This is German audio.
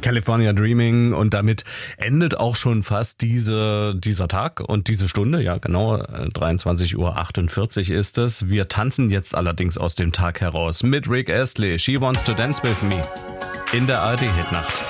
California Dreaming, und damit endet auch schon fast dieser Tag und diese Stunde. Ja, genau, 23:48 Uhr ist es. Wir tanzen jetzt allerdings aus dem Tag heraus mit Rick Astley. She Wants to Dance With Me in der ARD-Hitnacht.